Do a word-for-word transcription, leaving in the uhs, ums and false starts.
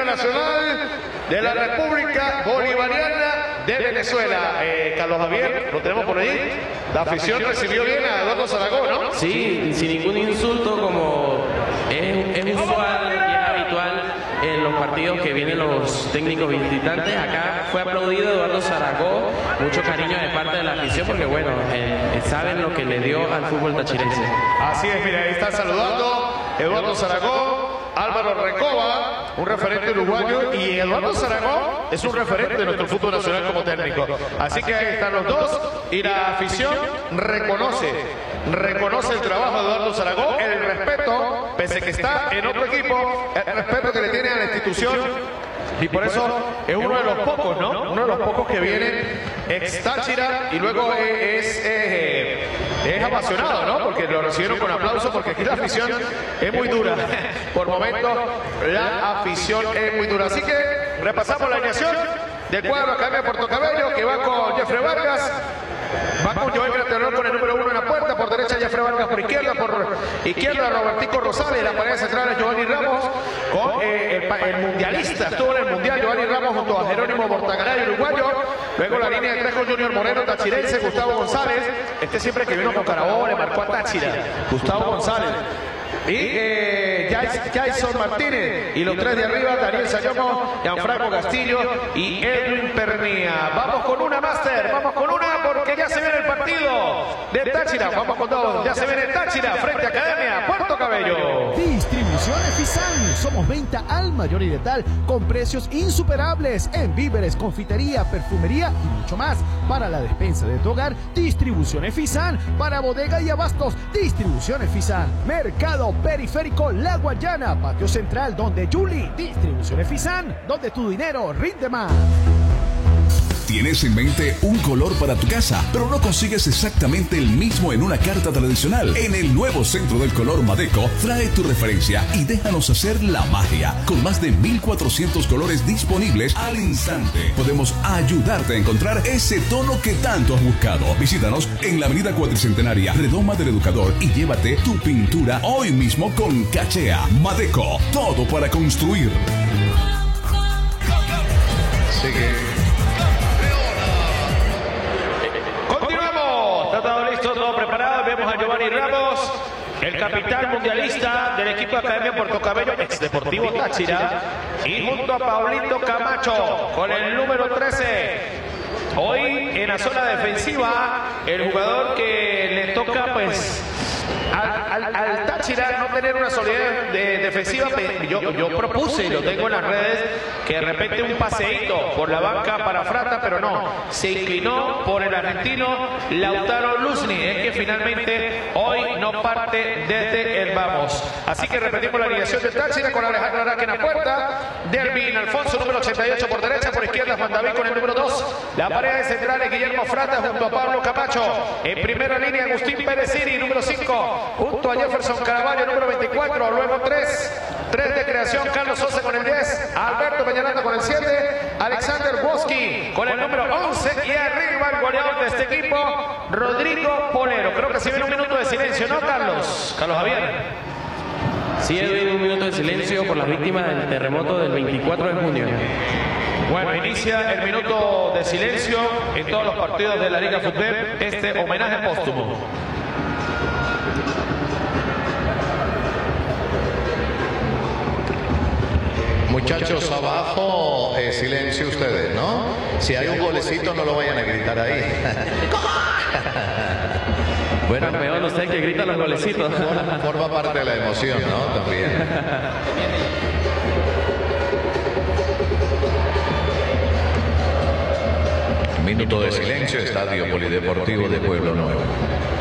nacional de la República Bolivariana de Venezuela. Eh, Carlos Javier, lo tenemos por ahí. La afición recibió bien a Eduardo Zaragoza, ¿no? Sí, sin ningún insulto, como es, es usual y es habitual en los partidos que vienen los técnicos visitantes. Acá fue aplaudido Eduardo Zaragoza, mucho cariño de parte de la afición, porque bueno, eh, saben lo que le dio al fútbol tachirense. Así es, mira, ahí está saludando Eduardo Zaragoza, Álvaro Recoba, un referente uruguayo, y Eduardo Zaragoza es un referente de nuestro fútbol nacional como técnico. Así que ahí están los dos, y la afición reconoce, reconoce el trabajo de Eduardo Zaragoza, el respeto, pese que está en otro equipo, el respeto que le tiene a la institución. Y por eso es uno de los pocos, ¿no? Uno de los pocos que viene ex Táchira y luego es, es, es apasionado, ¿no? Porque lo recibieron con aplauso, porque aquí la afición es muy dura. Por momentos, la afición es muy dura. Así que repasamos la alineación del cuadro Academia Puerto Cabello, que va con Jeffrey Vargas. Va con Joel Graterol con el número uno en la puerta, por derecha Jeffrey Vargas, por izquierda, por izquierda Robertico Rosales, la pared central es Giovanni Ramos, con eh, el, el mundialista, estuvo en el mundial Giovanni Ramos junto a Jerónimo Bortagaray, uruguayo. Luego la línea de tres con Junior Moreno, tachirense, Gustavo González, este siempre que vino con Carabobo le marcó a Táchira, Gustavo González. Y eh, Jason Martínez, y los tres de arriba, Daniel Sayomo, Gianfranco Castillo y Edwin Pernía. Vamos con una, Master, vamos con una, porque ya se viene el partido de Táchira. Vamos con dos, ya se viene Táchira frente a Academia Puerto Cabello. Distribuciones Fisan, somos venta al mayor y letal con precios insuperables en víveres, confitería, perfumería y mucho más. Para la despensa de tu hogar, Distribuciones Fisan. Para bodega y abastos, Distribuciones Fisan. Mercado Periférico La Guayana, patio central donde Julie. Distribuciones Fisan, donde tu dinero rinde más. Tienes en mente un color para tu casa, pero no consigues exactamente el mismo en una carta tradicional. En el nuevo Centro del Color Madeco, trae tu referencia y déjanos hacer la magia. Con más de mil cuatrocientos colores disponibles al instante, podemos ayudarte a encontrar ese tono que tanto has buscado. Visítanos en la avenida Cuatricentenaria, Redoma del Educador, y llévate tu pintura hoy mismo con Cachea. Madeco, todo para construir. Sigue. Todo preparado, vemos a Giovanni Ramos, el capitán mundialista del equipo de Academia Puerto Cabello, ex Deportivo Táchira, y junto a Pablito Camacho con el número trece. Hoy en la zona defensiva, el jugador que le toca pues al, al, al Táchira no tener una solidez de defensiva. Yo, yo propuse, y lo tengo en las redes, que de repente un paseíto por la banca para Frata, pero no, se inclinó por el argentino Lautaro Luzni, es que finalmente hoy no parte desde el vamos. Así que repetimos la alineación de Táchira con Alejandro Araque en la puerta, Dervin Alfonso, número ochenta y ocho por derecha, por izquierda Juan David con el número dos, la pareja de centrales Guillermo Frata junto a Pablo Camacho, en primera línea Agustín Pérez Siri, número cinco, junto a Jefferson Caraballo, número veinticuatro, luego tres, tres de creación, Carlos Sosa con el diez, Alberto Peñaranda con el siete, Alexander Woski con el número once, y arriba el goleador de este equipo, Rodrigo Polero. Creo que se viene un minuto de silencio, ¿no, Carlos? Carlos Javier. Sí, Edwin, un minuto de silencio por las víctimas del terremoto del veinticuatro de junio. Bueno, inicia el minuto de silencio en todos los partidos de la Liga Fútbol, este homenaje póstumo. Muchachos, abajo, eh, silencio ustedes, ¿no? Si hay un golecito, no lo vayan a gritar ahí. Bueno, peor no sé que gritan los golecitos. Forma, forma parte de la emoción, ¿no? También. Minuto de silencio, Estadio Polideportivo de Pueblo Nuevo.